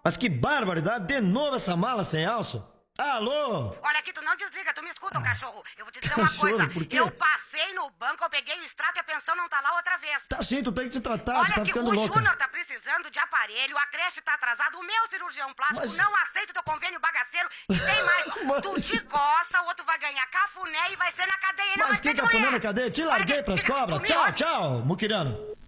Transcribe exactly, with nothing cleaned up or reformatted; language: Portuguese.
Mas que barbaridade, de novo essa mala sem alça? Alô? Olha aqui, tu não desliga, tu me escuta, ah, cachorro. Eu vou te dizer uma cachorro, coisa. por quê? Eu passei no banco, eu peguei o extrato e a pensão não tá lá outra vez. Tá sim, tu tem que te tratar, Olha tu tá que ficando o louca. Júnior tá precisando de aparelho, a creche tá atrasada, o meu cirurgião plástico Mas... não aceita o teu convênio bagaceiro e tem mais. Mas... Tu te coça, o outro vai ganhar cafuné e vai ser na cadeia. Não Mas vai que ser de cafuné mulher. na cadeia? Te Olha larguei aqui, pras fica- cobras. tu me Tchau, ouve? tchau, muquirano.